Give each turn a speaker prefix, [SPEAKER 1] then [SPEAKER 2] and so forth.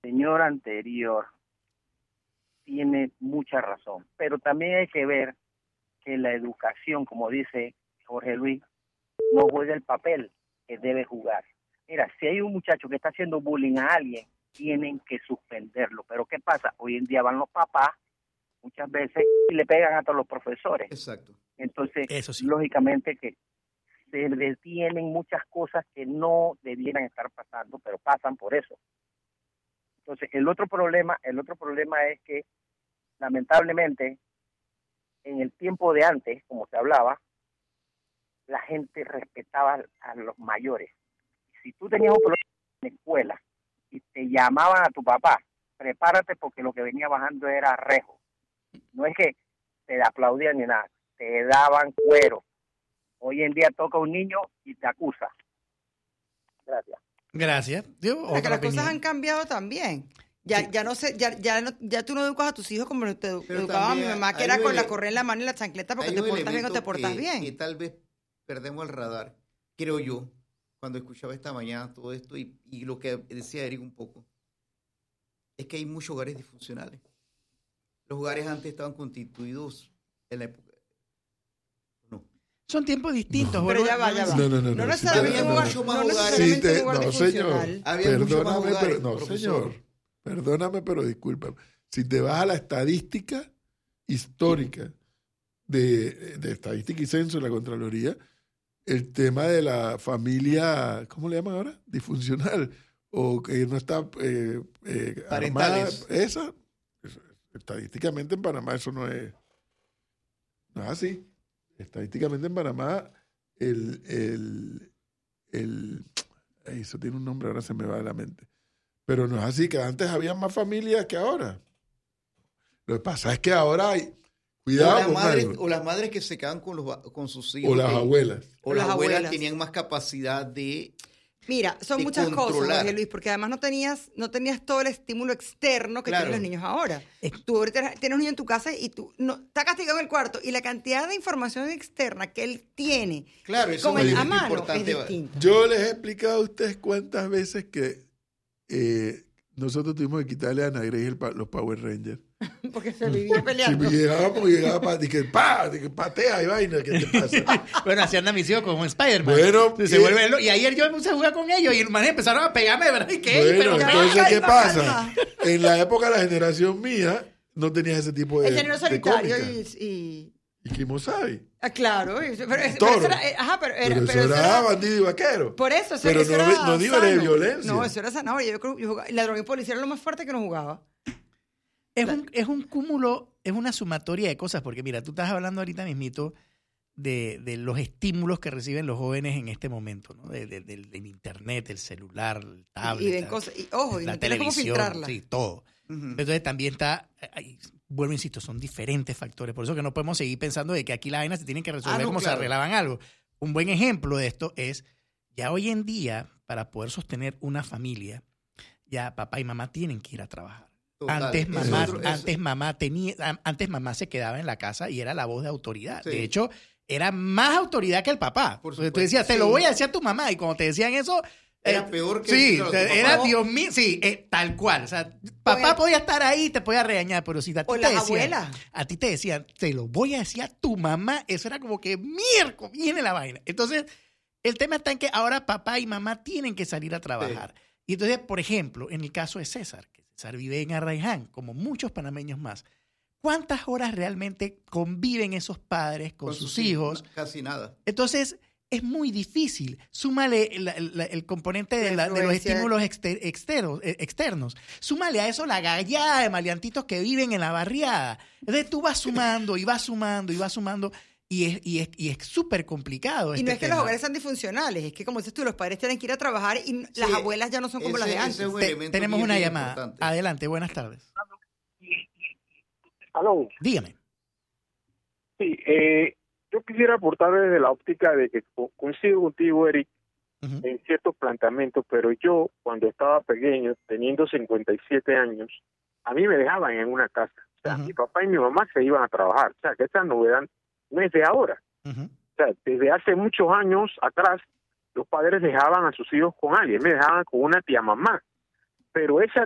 [SPEAKER 1] señor anterior tiene mucha razón, pero también hay que ver que la educación, como dice Jorge Luis, no juega el papel que debe jugar. Mira, si hay un muchacho que está haciendo bullying a alguien, tienen que suspenderlo. Pero ¿qué pasa? Hoy en día van los papás muchas veces y le pegan a todos los profesores.
[SPEAKER 2] Exacto.
[SPEAKER 1] Entonces,
[SPEAKER 3] Eso sí.
[SPEAKER 1] lógicamente que se detienen muchas cosas que no debieran estar pasando, pero pasan por eso. Entonces, el otro problema es que lamentablemente en el tiempo de antes, como se hablaba, la gente respetaba a los mayores. Si tú tenías un problema en la escuela y te llamaban a tu papá, prepárate porque lo que venía bajando era rejo. No es que te aplaudían ni nada, te daban cuero. Hoy en día toca un niño y te acusa. Gracias.
[SPEAKER 3] Gracias.
[SPEAKER 4] Porque las cosas han cambiado también. Ya no sé, ya tú no educas a tus hijos como te educaba mi mamá, que era con la correa en la mano y la chancleta porque te portas bien o te portas bien.
[SPEAKER 2] Que tal vez perdemos el radar, creo yo, cuando escuchaba esta mañana todo esto y lo que decía Eric un poco, es que hay muchos hogares disfuncionales. Los hogares antes estaban constituidos en la época. No.
[SPEAKER 3] Son tiempos distintos.
[SPEAKER 4] Pero ya va.
[SPEAKER 5] No
[SPEAKER 4] necesariamente un lugar disfuncional.
[SPEAKER 5] Perdóname, pero discúlpame. Si te vas a la estadística histórica de estadística y censo de la Contraloría, el tema de la familia, ¿cómo le llaman ahora? Disfuncional, o que no está armada, estadísticamente en Panamá eso no es así. Estadísticamente en Panamá eso tiene un nombre, ahora se me va de la mente. Pero no es así, que antes había más familias que ahora. Lo que pasa es que ahora hay... Cuidado
[SPEAKER 2] o las madres que se quedan con sus hijos.
[SPEAKER 5] O las abuelas.
[SPEAKER 2] O las abuelas tenían más capacidad de...
[SPEAKER 4] Mira, son muchas cosas, Jorge Luis, porque además no tenías todo el estímulo externo que tienen los niños ahora. Tú ahorita tienes un niño en tu casa y tú está castigado en el cuarto y la cantidad de información externa que él tiene con el a mano es distinta.
[SPEAKER 5] Yo les he explicado a ustedes cuántas veces que nosotros tuvimos que quitarle a Ana Grace los Power Rangers.
[SPEAKER 4] Porque se vivía peleando.
[SPEAKER 5] Si llegaba patea y vaina, ¿qué te pasa?
[SPEAKER 3] Bueno, hacían la misión como Spider-Man.
[SPEAKER 5] Bueno,
[SPEAKER 3] y ayer yo me puse a jugar con ellos y hermanos empezaron a pegarme, ¿verdad? ¿Y qué?
[SPEAKER 5] Bueno, entonces, ¿qué pasa? En la época de la generación mía, no tenías ese tipo de
[SPEAKER 4] género solitario
[SPEAKER 5] y Kimosabi.
[SPEAKER 4] Claro.
[SPEAKER 5] Pero eso era bandido y vaquero.
[SPEAKER 4] Por eso,
[SPEAKER 5] pero
[SPEAKER 4] eso era
[SPEAKER 5] no niveles de violencia.
[SPEAKER 4] No, eso era zanahoria. Yo creo que la droga y policía era lo más fuerte que nos jugaba.
[SPEAKER 3] Es un cúmulo, es una sumatoria de cosas, porque mira, tú estás hablando ahorita mismito de los estímulos que reciben los jóvenes en este momento, ¿no? Del internet, el celular, el tablet,
[SPEAKER 4] y ven cosas, y
[SPEAKER 3] la
[SPEAKER 4] televisión, cómo filtrarla.
[SPEAKER 3] Sí, todo. Entonces también está, vuelvo, insisto, son diferentes factores, por eso que no podemos seguir pensando de que aquí las vainas se tienen que resolver como se arreglaban algo. Un buen ejemplo de esto es, ya hoy en día, para poder sostener una familia, ya papá y mamá tienen que ir a trabajar.
[SPEAKER 2] Total.
[SPEAKER 3] Antes mamá se quedaba en la casa y era la voz de autoridad.
[SPEAKER 2] Sí.
[SPEAKER 3] De hecho, era más autoridad que el papá. Porque tú decías, te lo voy a decir a tu mamá. Y cuando te decían eso...
[SPEAKER 2] Era peor que...
[SPEAKER 3] Sí, era Dios mío. Sí, tal cual. O sea, papá podía estar ahí y te podía regañar, pero si a ti te decían, te lo voy a decir a tu mamá, eso era como que miércoles viene la vaina. Entonces, el tema está en que ahora papá y mamá tienen que salir a trabajar. Sí. Y entonces, por ejemplo, en el caso de César, que César vive en Arraiján, como muchos panameños más, ¿cuántas horas realmente conviven esos padres con sus hijos?
[SPEAKER 2] Casi nada.
[SPEAKER 3] Entonces, es muy difícil. Súmale el componente de los estímulos externos. Súmale a eso la gallada de maleantitos que viven en la barriada. Entonces, tú vas sumando y vas sumando y vas sumando. Y es súper complicado.
[SPEAKER 4] Y no es que los hogares sean disfuncionales, es que, como dices tú, los padres tienen que ir a trabajar y las abuelas ya no son como las de antes.
[SPEAKER 3] Tenemos una llamada. Importante. Adelante, buenas tardes.
[SPEAKER 6] ¿Aló?
[SPEAKER 3] Dígame.
[SPEAKER 6] Sí, yo quisiera aportar desde la óptica de que coincido contigo, Eric, en ciertos planteamientos, pero yo, cuando estaba pequeño, teniendo 57 años, a mí me dejaban en una casa. O sea, mi papá y mi mamá se iban a trabajar. O sea, que esa novedad no es de ahora. O sea, desde hace muchos años atrás, los padres dejaban a sus hijos con alguien, me dejaban con una tía mamá. Pero esa